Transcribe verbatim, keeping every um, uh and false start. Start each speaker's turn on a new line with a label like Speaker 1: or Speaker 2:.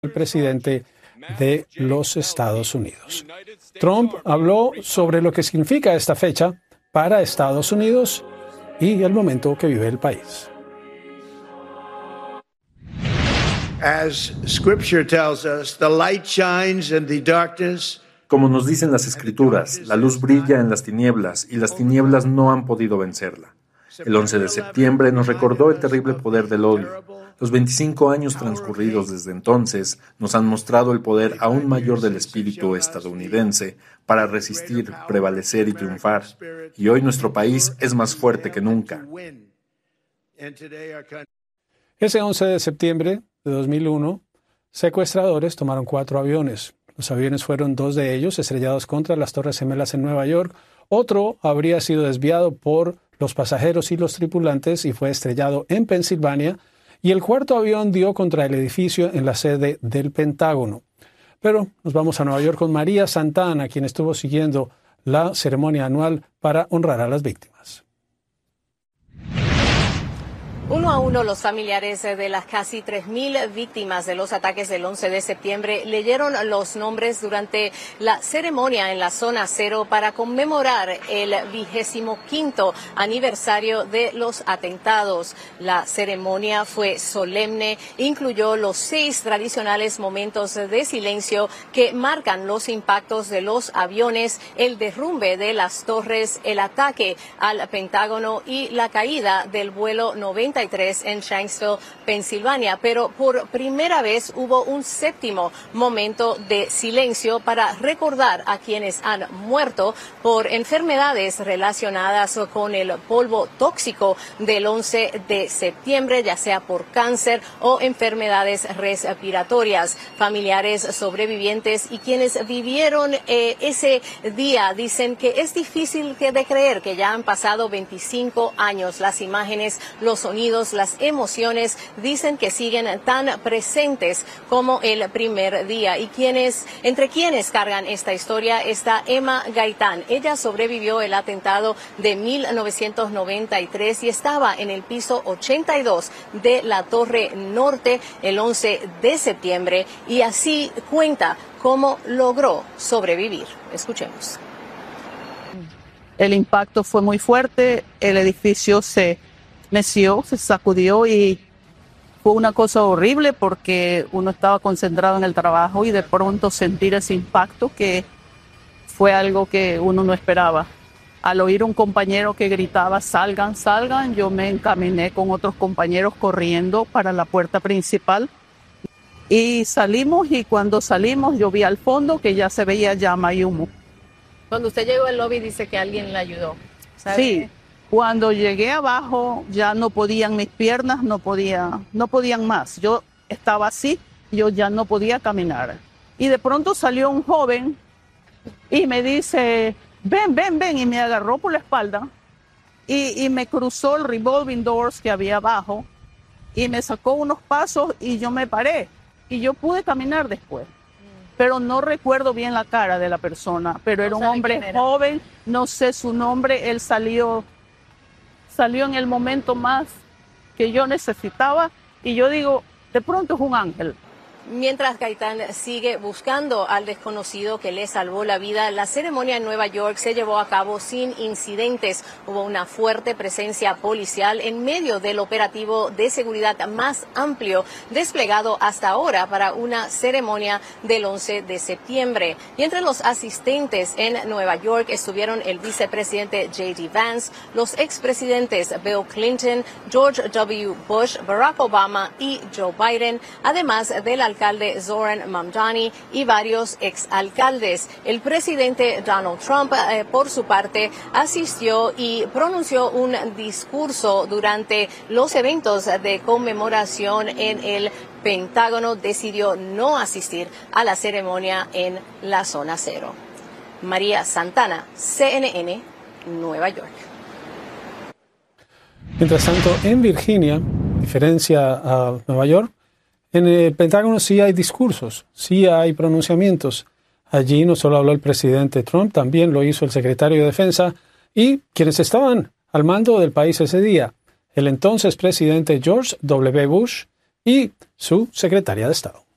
Speaker 1: el presidente de los Estados Unidos. Trump habló sobre lo que significa esta fecha para Estados Unidos y el momento que vive el país.
Speaker 2: As Scripture tells us, the light shines in the darkness.
Speaker 3: Como nos dicen las Escrituras, la luz brilla en las tinieblas y las tinieblas no han podido vencerla. El once de septiembre nos recordó el terrible poder del odio. Los veinticinco años transcurridos desde entonces nos han mostrado el poder aún mayor del espíritu estadounidense para resistir, prevalecer y triunfar. Y hoy nuestro país es más fuerte que nunca.
Speaker 1: Ese once de septiembre de dos mil uno, secuestradores tomaron cuatro aviones. Los aviones fueron dos de ellos estrellados contra las Torres Gemelas en Nueva York. Otro habría sido desviado por los pasajeros y los tripulantes y fue estrellado en Pensilvania. Y el cuarto avión dio contra el edificio en la sede del Pentágono. Pero nos vamos a Nueva York con María Santana, quien estuvo siguiendo la ceremonia anual para honrar a las víctimas.
Speaker 4: Uno a uno, los familiares de las casi tres mil víctimas de los ataques del once de septiembre leyeron los nombres durante la ceremonia en la zona cero para conmemorar el vigésimo quinto aniversario de los atentados. La ceremonia fue solemne, incluyó los seis tradicionales momentos de silencio que marcan los impactos de los aviones, el derrumbe de las torres, el ataque al Pentágono y la caída del vuelo noventa y tres en Shanksville, Pensilvania, pero por primera vez hubo un séptimo momento de silencio para recordar a quienes han muerto por enfermedades relacionadas con el polvo tóxico del once de septiembre, ya sea por cáncer o enfermedades respiratorias. Familiares sobrevivientes y quienes vivieron eh, ese día dicen que es difícil de creer que ya han pasado veinticinco años. Las imágenes, los sonidos, las emociones dicen que siguen tan presentes como el primer día. Y quienes, entre quienes cargan esta historia está Emma Gaitán. Ella sobrevivió el atentado de mil novecientos noventa y tres y estaba en el piso ochenta y dos de la Torre Norte el once de septiembre y así cuenta cómo logró sobrevivir. Escuchemos.
Speaker 5: El impacto fue muy fuerte, el edificio se meció, se sacudió y fue una cosa horrible porque uno estaba concentrado en el trabajo y de pronto sentir ese impacto que fue algo que uno no esperaba. Al oír un compañero que gritaba salgan, salgan, yo me encaminé con otros compañeros corriendo para la puerta principal y salimos y cuando salimos yo vi al fondo que ya se veía llama y humo.
Speaker 4: Cuando usted llegó al lobby dice que alguien le ayudó, ¿sabe?
Speaker 5: Sí. Cuando llegué abajo ya no podían mis piernas, no podía, no podían más. Yo estaba así, yo ya no podía caminar. Y de pronto salió un joven y me dice, ven, ven, ven, y me agarró por la espalda y, y me cruzó el revolving doors que había abajo y me sacó unos pasos y yo me paré y yo pude caminar después. Pero no recuerdo bien la cara de la persona, pero era un hombre joven, no sé su nombre, él salió... Salió en el momento más que yo necesitaba y yo digo, de pronto es un ángel.
Speaker 4: Mientras Gaitán sigue buscando al desconocido que le salvó la vida, la ceremonia en Nueva York se llevó a cabo sin incidentes. Hubo una fuerte presencia policial en medio del operativo de seguridad más amplio desplegado hasta ahora para una ceremonia del once de septiembre. Y entre los asistentes en Nueva York estuvieron el vicepresidente J D Vance, los expresidentes Bill Clinton, George W. Bush, Barack Obama y Joe Biden, además del alcalde Zoran Mamdani y varios exalcaldes. El presidente Donald Trump, eh, por su parte, asistió y pronunció un discurso durante los eventos de conmemoración en el Pentágono. Decidió no asistir a la ceremonia en la zona cero. María Santana, C N N, Nueva York.
Speaker 1: Mientras tanto, en Virginia, diferencia a Nueva York, en el Pentágono sí hay discursos, sí hay pronunciamientos. Allí no solo habló el presidente Trump, también lo hizo el secretario de Defensa y quienes estaban al mando del país ese día, el entonces presidente George W. Bush y su secretaria de Estado.